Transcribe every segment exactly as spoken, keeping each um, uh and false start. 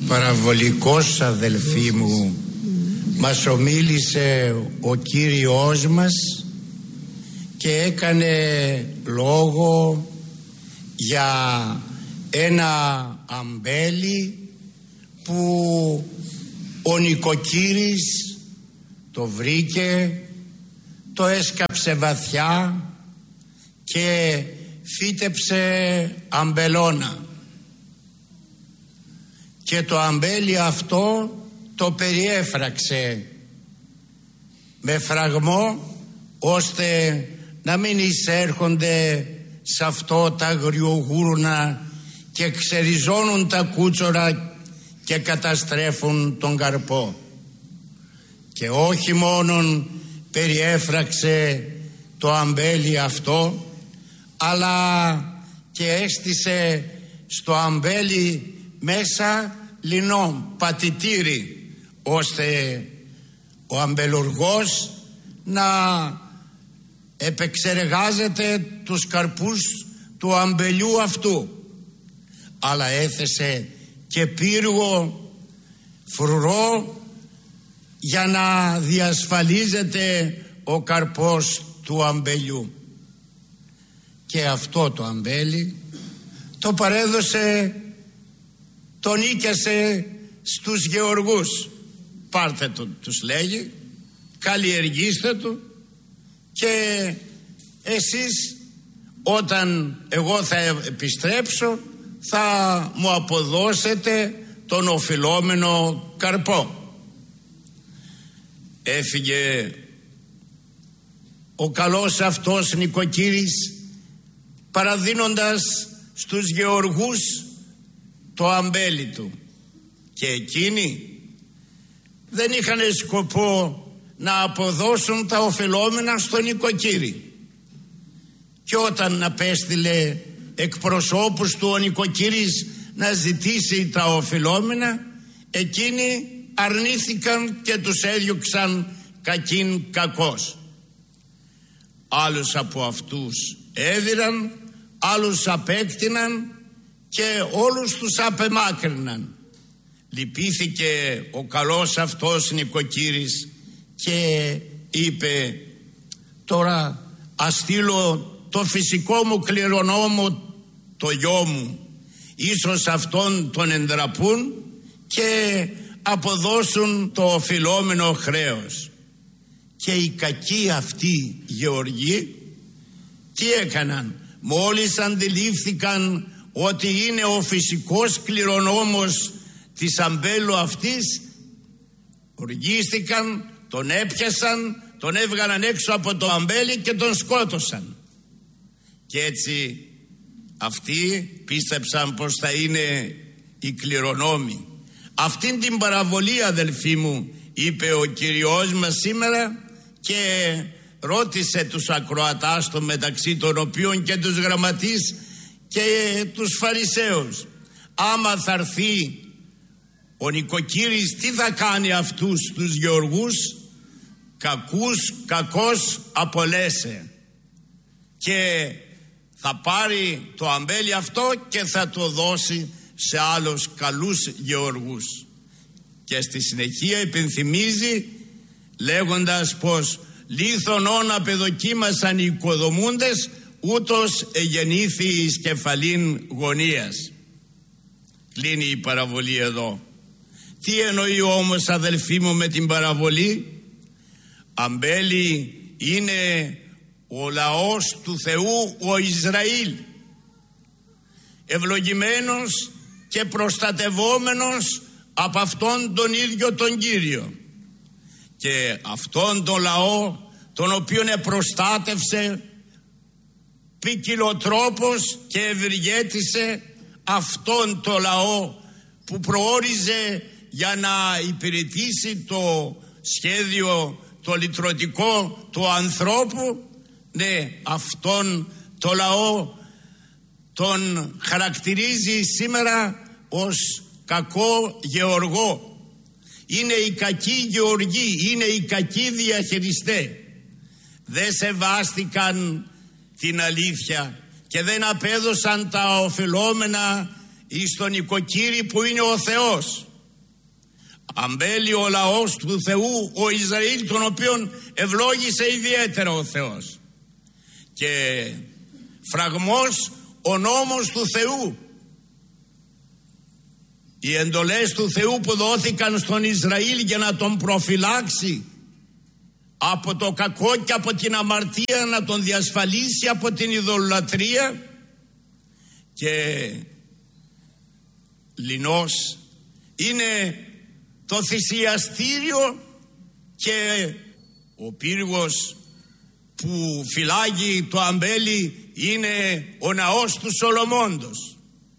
Παραβολικός, αδελφοί μου, μας ομίλησε ο Κύριος μας και έκανε λόγο για ένα αμπέλι που ο νοικοκύρης το βρήκε, το έσκαψε βαθιά και φύτεψε αμπελώνα, και το αμπέλι αυτό το περιέφραξε με φραγμό, ώστε να μην εισέρχονται σε αυτό τα αγριογούρνα και ξεριζώνουν τα κούτσορα και καταστρέφουν τον καρπό. Και όχι μόνον περιέφραξε το αμπέλι αυτό, αλλά και έστησε στο αμπέλι μέσα λινό πατητήρι, ώστε ο αμπελουργός να επεξεργάζεται τους καρπούς του αμπελιού αυτού. Αλλά έθεσε και πύργο φρουρό για να διασφαλίζεται ο καρπός του αμπελιού. Και αυτό το αμπέλι το παρέδωσε, το νίκιασε στους γεωργούς. Πάρτε το, τους λέγει, καλλιεργήστε το, και εσείς όταν εγώ θα επιστρέψω θα μου αποδώσετε τον οφειλόμενο καρπό. Έφυγε ο καλός αυτός νοικοκύρης παραδίνοντας στους γεωργούς το αμπέλι του, και εκείνοι δεν είχαν σκοπό να αποδώσουν τα οφειλόμενα στον νοικοκύρη. Και όταν απέστειλε εκπροσώπους του ο νοικοκύρης να ζητήσει τα οφειλόμενα, εκείνοι αρνήθηκαν και τους έδιωξαν κακήν κακός. Άλλους από αυτούς έδιραν, άλλους απέκτηναν και όλους τους απεμάκρυναν. Λυπήθηκε ο καλός αυτός νοικοκύρης και είπε, τώρα ας στείλω το φυσικό μου κληρονόμο, το γιο μου, ίσως αυτόν τον εντραπούν και αποδώσουν το οφειλόμενο χρέος. Και οι κακοί αυτοί γεωργοί τι έκαναν? Μόλις αντιλήφθηκαν ότι είναι ο φυσικός κληρονόμος της αμπέλου αυτής, οργίστηκαν, τον έπιασαν, τον έβγαλαν έξω από το αμπέλι και τον σκότωσαν. Και έτσι αυτοί πίστεψαν πως θα είναι οι κληρονόμοι. Αυτήν την παραβολή, αδελφοί μου, είπε ο Κυριός μας σήμερα, και ρώτησε τους ακροατάς του, μεταξύ των οποίων και τους γραμματείς και τους Φαρισαίους, άμα θα έρθει ο νοικοκύρης, τι θα κάνει αυτούς τους γεωργούς? Κακούς κακός απολέσε, και θα πάρει το αμπέλι αυτό και θα το δώσει σε άλλους καλούς γεωργούς. Και στη συνεχεία υπενθυμίζει λέγοντας πως λίθον όν απεδοκίμασαν οι οικοδομούντες, ούτως εγεννήθη εις κεφαλήν γωνίας. Κλείνει η παραβολή εδώ. Τι εννοεί όμως, αδελφοί μου, με την παραβολή? Αμπέλι είναι ο λαός του Θεού, ο Ισραήλ, ευλογημένος και προστατευόμενος από αυτόν τον ίδιο τον Κύριο. Και αυτόν τον λαό, τον οποίον επροστάτευσε ποικιλοτρόπως και ευεργέτησε, αυτόν το λαό που προόριζε για να υπηρετήσει το σχέδιο το λυτρωτικό του ανθρώπου, ναι, αυτόν το λαό τον χαρακτηρίζει σήμερα ως κακό γεωργό. Είναι οι κακοί γεωργοί, είναι οι κακοί διαχειριστές. Δεν σεβάστηκαν την αλήθεια και δεν απέδωσαν τα οφειλόμενα εις τον νοικοκύρη που είναι ο Θεός. Αμπέλει ο λαός του Θεού, ο Ισραήλ, τον οποίον ευλόγησε ιδιαίτερα ο Θεός. Και φραγμός ο νόμος του Θεού. Οι εντολές του Θεού που δόθηκαν στον Ισραήλ για να τον προφυλάξει από το κακό και από την αμαρτία, να τον διασφαλίσει από την ειδωλολατρία. Και λινός είναι το θυσιαστήριο και ο πύργος που φυλάγει το αμπέλι είναι ο ναός του Σολομώντος.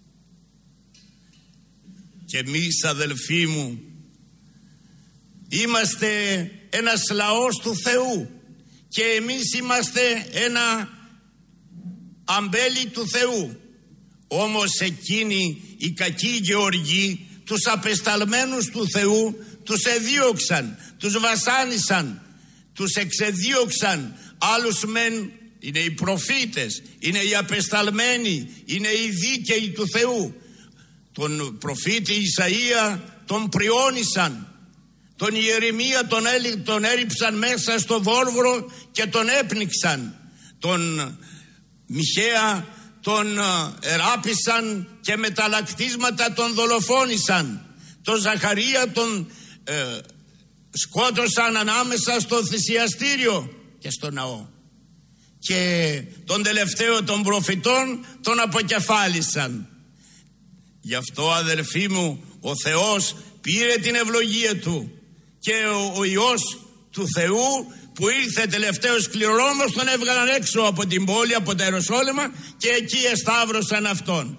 Και εμείς, αδελφοί μου, είμαστε ένας λαός του Θεού και εμείς είμαστε ένα αμπέλι του Θεού. Όμως εκείνοι οι κακοί γεωργοί, τους απεσταλμένους του Θεού, τους εδίωξαν, τους βασάνισαν, τους εξεδίωξαν. Άλλους μεν είναι οι προφήτες, είναι οι απεσταλμένοι, είναι οι δίκαιοι του Θεού. Τον προφήτη Ισαΐα τον πριώνησαν, τον Ιερεμία τον, έλει, τον έριψαν μέσα στο βόρβρο και τον έπνιξαν, τον Μιχαία τον εράπησαν και με τα λακτίσματα τον δολοφόνησαν, τον Ζαχαρία τον ε, σκότωσαν ανάμεσα στο θυσιαστήριο και στο ναό, και τον τελευταίο των προφητών τον αποκεφάλισαν. Γι' αυτό, αδελφοί μου, ο Θεός πήρε την ευλογία του και ο, ο Υιός του Θεού που ήρθε τελευταίος κληρονόμος τον έβγαλαν έξω από την πόλη, από τα Ιεροσόλυμα, και εκεί εσταύρωσαν αυτόν.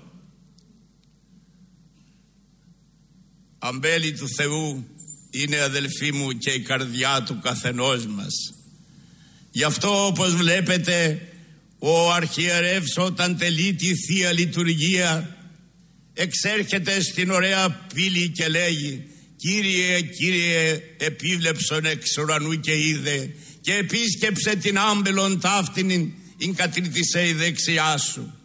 Αμπέλι του Θεού είναι, αδελφοί μου, και η καρδιά του καθενός μας. Γι' αυτό, όπως βλέπετε, ο αρχιερεύς όταν τελεί τη Θεία Λειτουργία εξέρχεται στην ωραία πύλη και λέγει: Κύριε, Κύριε, επίβλεψον εξ ουρανού και είδε, και επίσκεψε την άμπελον ταύτην ειν κατρίτησε η δεξιά σου.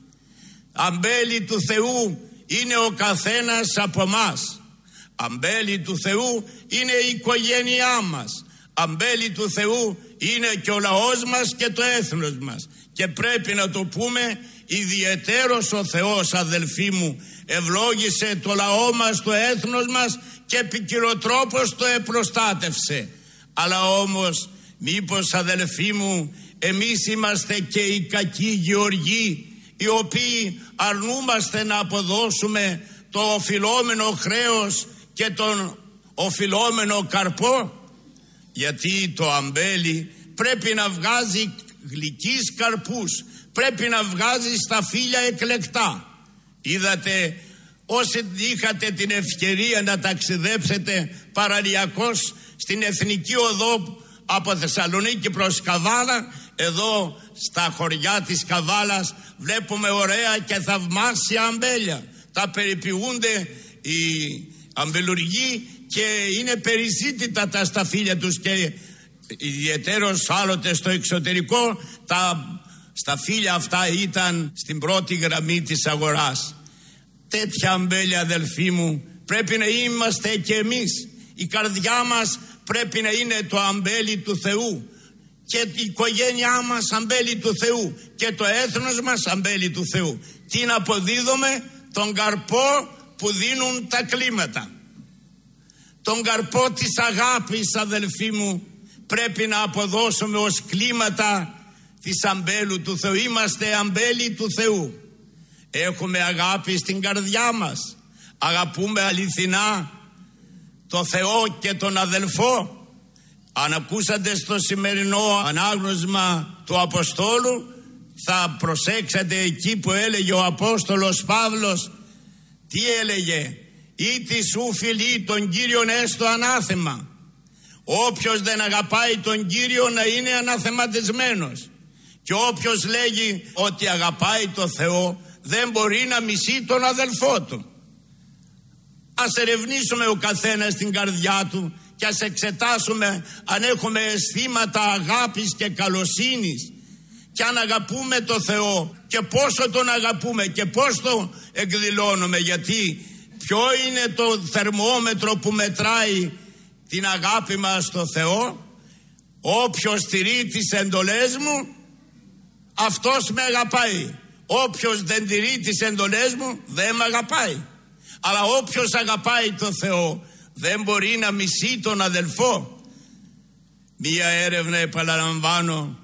Αμπέλι του Θεού είναι ο καθένας από μας. Αμπέλι του Θεού είναι η οικογένειά μας. Αμπέλι του Θεού είναι και ο λαός μας και το έθνος μας. Και πρέπει να το πούμε, ιδιαιτέρως ο Θεός, αδελφοί μου, ευλόγησε το λαό μας, το έθνος μας, και ποικιλοτρόπως το επροστάτευσε. Αλλά όμως, μήπως, αδελφοί μου, εμείς είμαστε και οι κακοί γεωργοί, οι οποίοι αρνούμαστε να αποδώσουμε το οφειλόμενο χρέος και τον οφειλόμενο καρπό? Γιατί το αμπέλι πρέπει να βγάζει γλυκείς καρπούς, πρέπει να βγάζει στα φύλλα εκλεκτά. Είδατε, όσοι είχατε την ευκαιρία να ταξιδέψετε παραλιακώς στην Εθνική Οδό από Θεσσαλονίκη προς Καβάλα, εδώ στα χωριά της Καβάλας βλέπουμε ωραία και θαυμάσια αμπέλια. Τα περιποιούνται οι αμπελουργοί και είναι περιζήτητα τα σταφύλια τους, και ιδιαιτέρως άλλοτε στο εξωτερικό τα σταφύλια αυτά ήταν στην πρώτη γραμμή της αγοράς. Τέτοια αμπέλια, αδελφοί μου, πρέπει να είμαστε και εμείς. Η καρδιά μας πρέπει να είναι το αμπέλι του Θεού, και η οικογένειά μας αμπέλι του Θεού, και το έθνος μας αμπέλι του Θεού. Τι να αποδίδουμε? Τον καρπό που δίνουν τα κλίματα, τον καρπό της αγάπης, αδελφοί μου, πρέπει να αποδώσουμε ως κλίματα της αμπέλου του Θεού. Είμαστε αμπέλι του Θεού. Έχουμε αγάπη στην καρδιά μας, αγαπούμε αληθινά το Θεό και τον αδελφό. Αν ακούσατε στο σημερινό ανάγνωσμα του Αποστόλου, θα προσέξατε εκεί που έλεγε ο Απόστολος Παύλος. Τι έλεγε? Ήτι σου φιλεί τον Κύριον έστω ανάθεμα. Όποιος δεν αγαπάει τον Κύριο να είναι αναθεματισμένος. Και όποιος λέγει ότι αγαπάει το Θεό δεν μπορεί να μισεί τον αδελφό του. Ας ερευνήσουμε ο καθένας την καρδιά του και ας εξετάσουμε αν έχουμε αισθήματα αγάπης και καλοσύνης, και αν αγαπούμε το Θεό και πόσο τον αγαπούμε και πώς τον εκδηλώνουμε. Γιατί Ποιο είναι το θερμόμετρο που μετράει την αγάπη μας στο Θεό? Όποιος τηρεί τις εντολές μου, αυτός με αγαπάει. Όποιος δεν τηρεί τις εντολές μου, δεν με αγαπάει. Αλλά όποιος αγαπάει το Θεό δεν μπορεί να μισεί τον αδελφό. Μία έρευνα, επαναλαμβάνω,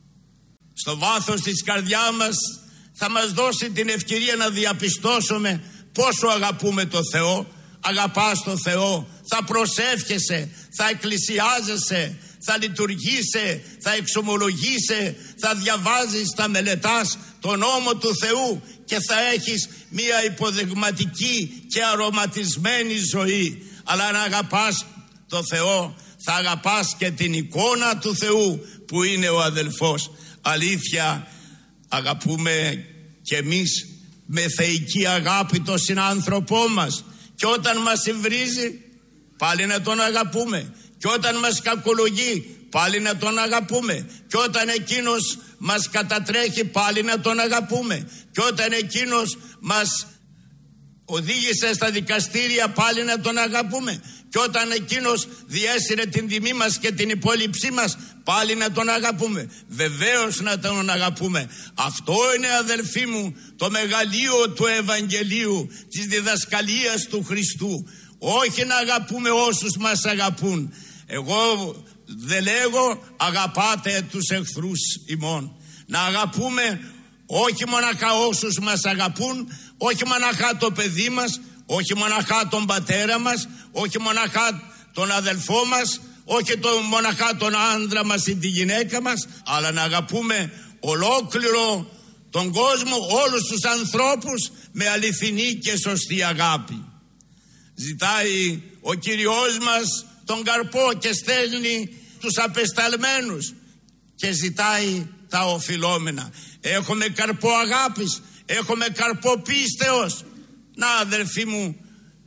στο βάθος της καρδιάς μας θα μας δώσει την ευκαιρία να διαπιστώσουμε πόσο αγαπούμε το Θεό. Αγαπάς το Θεό, θα προσεύχεσαι, θα εκκλησιάζεσαι, θα λειτουργείσαι, θα εξομολογείσαι, θα διαβάζεις, θα μελετάς τον νόμο του Θεού και θα έχεις μία υποδεγματική και αρωματισμένη ζωή. Αλλά αν αγαπάς το Θεό, θα αγαπάς και την εικόνα του Θεού που είναι ο αδελφός. Αλήθεια, αγαπούμε κι εμείς με θεϊκή αγάπη τον συνάνθρωπό μας, και όταν μας υβρίζει πάλι να τον αγαπούμε, και όταν μας κακολογεί πάλι να τον αγαπούμε, και όταν εκείνος μας κατατρέχει πάλι να τον αγαπούμε, και όταν εκείνος μας οδήγησε στα δικαστήρια πάλι να τον αγαπούμε, και όταν εκείνος διέσυρε την τιμή μας και την υπόλοιψή μας πάλι να τον αγαπούμε. Βεβαίως να τον αγαπούμε. Αυτό είναι, αδελφοί μου, το μεγαλείο του Ευαγγελίου, της διδασκαλίας του Χριστού. Όχι να αγαπούμε όσους μας αγαπούν. Εγώ δεν λέγω αγαπάτε τους εχθρούς ημών. Να αγαπούμε όχι μοναχά όσους μας αγαπούν, όχι μοναχά το παιδί μας, όχι μοναχά τον πατέρα μας, όχι μοναχά τον αδελφό μας, όχι το, μοναχά τον άντρα μας ή τη γυναίκα μας, αλλά να αγαπούμε ολόκληρο τον κόσμο, όλους τους ανθρώπους με αληθινή και σωστή αγάπη. Ζητάει ο Κυριός μας τον καρπό και στέλνει τους απεσταλμένους και ζητάει τα οφειλόμενα. Έχουμε καρπό αγάπης, έχουμε καρπό πίστεως. Να, αδελφοί μου,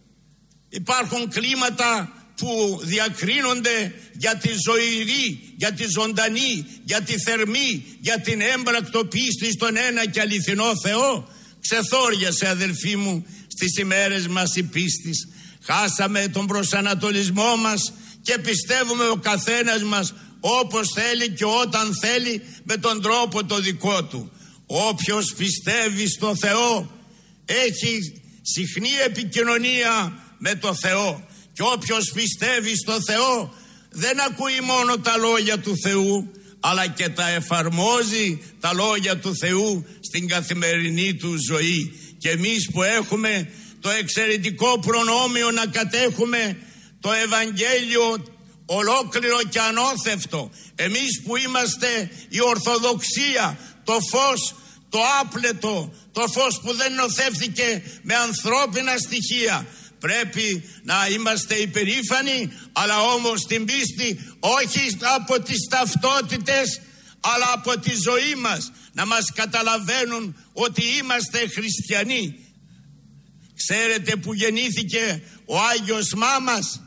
υπάρχουν κλίματα που διακρίνονται για τη ζωηρή, για τη ζωντανή, για τη θερμή, για την έμπρακτο πίστη στον ένα και αληθινό Θεό. Ξεθόριασε, αδελφοί μου, στις ημέρες μας η πίστης. Χάσαμε τον προσανατολισμό μας και πιστεύουμε ο καθένας μας όπως θέλει και όταν θέλει, με τον τρόπο το δικό του. Όποιος πιστεύει στο Θεό έχει συχνή επικοινωνία με το Θεό, και όποιος πιστεύει στο Θεό δεν ακούει μόνο τα λόγια του Θεού, αλλά και τα εφαρμόζει τα λόγια του Θεού στην καθημερινή του ζωή. Και εμείς που έχουμε το εξαιρετικό προνόμιο να κατέχουμε το Ευαγγέλιο ολόκληρο και ανώθευτο, εμείς που είμαστε η Ορθοδοξία, το φως, το άπλετο, το φως που δεν νοθεύθηκε με ανθρώπινα στοιχεία, πρέπει να είμαστε υπερήφανοι, αλλά όμως την πίστη όχι από τις ταυτότητες, αλλά από τη ζωή μας, να μας καταλαβαίνουν ότι είμαστε χριστιανοί. Ξέρετε που γεννήθηκε ο Άγιος Μάμας?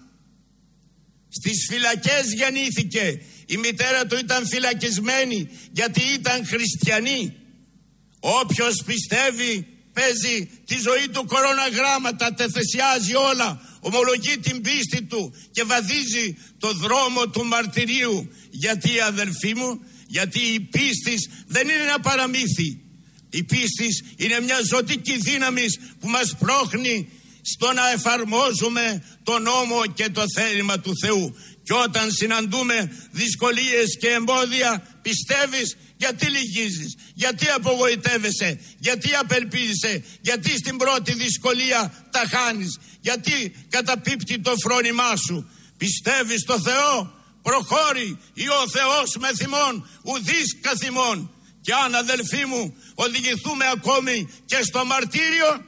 Στις φυλακές γεννήθηκε. Η μητέρα του ήταν φυλακισμένη γιατί ήταν χριστιανή. Όποιος πιστεύει παίζει τη ζωή του κοροναγράμματα, τεθεσιάζει όλα, ομολογεί την πίστη του και βαδίζει το δρόμο του μαρτυρίου. Γιατί, αδελφοί μου? Γιατί η πίστη δεν είναι ένα παραμύθι. Η πίστη είναι μια ζωτική δύναμη που μας πρόχνει στο να εφαρμόζουμε τον νόμο και το θέλημα του Θεού. Και όταν συναντούμε δυσκολίες και εμπόδια, πιστεύεις? Γιατί λυγίζεις? Γιατί απογοητεύεσαι? Γιατί απελπίζεσαι? Γιατί στην πρώτη δυσκολία τα χάνεις? Γιατί καταπίπτει το φρόνημά σου? Πιστεύεις στο Θεό? Προχώρη, ή ο Θεός με θυμών, ουδείς καθημών. Και αν, αδελφοί μου, οδηγηθούμε ακόμη και στο μαρτύριο,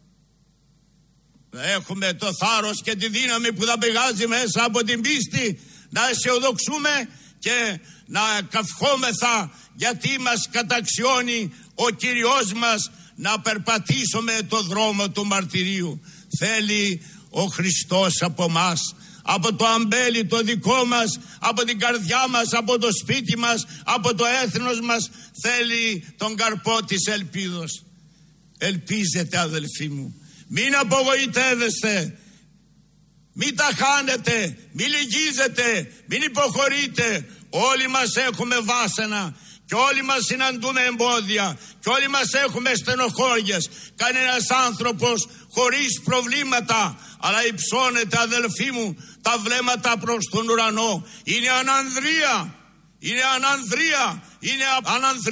έχουμε το θάρρος και τη δύναμη που θα πηγάζει μέσα από την πίστη να αισιοδοξούμε και να καυχόμεθα, γιατί μας καταξιώνει ο Κύριος μας να περπατήσουμε το δρόμο του μαρτυρίου. Θέλει ο Χριστός από μας, από το αμπέλι το δικό μας, από την καρδιά μας, από το σπίτι μας, από το έθνος μας, θέλει τον καρπό της ελπίδος. Ελπίζετε, αδελφοί μου, Μην απογοητεύεστε. Μην τα χάνετε. Μην λυγίζετε. Μην υποχωρείτε. Όλοι μας έχουμε βάσανα. Και όλοι μας συναντούμε εμπόδια. Και όλοι μας έχουμε στενοχώριες. Κανένας άνθρωπος χωρίς προβλήματα. Αλλά υψώνεται, αδελφοί μου, τα βλέμματα προς τον ουρανό. Είναι ανανδρεία. Είναι ανανδρεία. Είναι ανανδρεία.